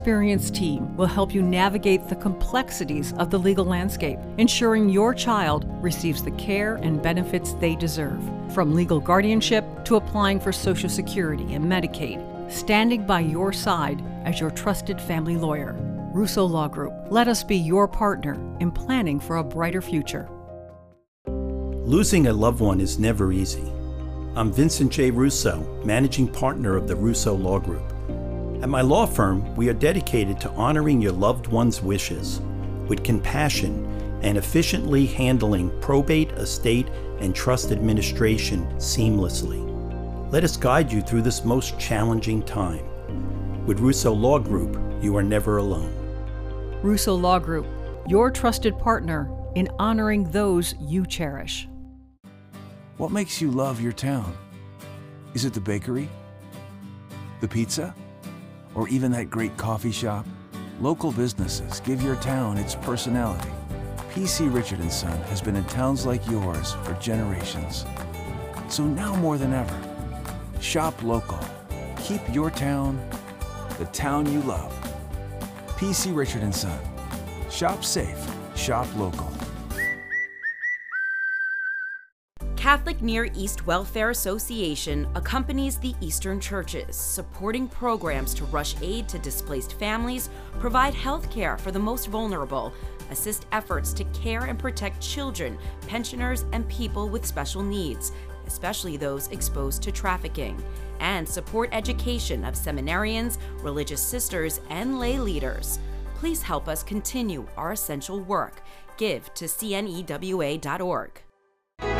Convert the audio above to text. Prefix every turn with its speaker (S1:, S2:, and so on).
S1: Experienced team will help you navigate the complexities of the legal landscape, ensuring your child receives the care and benefits they deserve. From legal guardianship to applying for Social Security and Medicaid, standing by your side as your trusted family lawyer. Russo Law Group, let us be your partner in planning for a brighter future.
S2: Losing a loved one is never easy. I'm Vincent J. Russo, managing partner of the Russo Law Group. At my law firm, we are dedicated to honoring your loved one's wishes with compassion and efficiently handling probate, estate, and trust administration seamlessly. Let us guide you through this most challenging time. With Russo Law Group, you are never alone.
S1: Russo Law Group, your trusted partner in honoring those you cherish.
S3: What makes you love your town? Is it the bakery? The pizza? Or even that great coffee shop? Local businesses give your town its personality. P.C. Richard & Son has been in towns like yours for generations. So now more than ever, shop local. Keep your town, the town you love. P.C. Richard & Son. Shop safe, shop local.
S4: Catholic Near East Welfare Association accompanies the Eastern churches, supporting programs to rush aid to displaced families, provide health care for the most vulnerable, assist efforts to care and protect children, pensioners, and people with special needs, especially those exposed to trafficking, and support education of seminarians, religious sisters, and lay leaders. Please help us continue our essential work. Give to cnewa.org.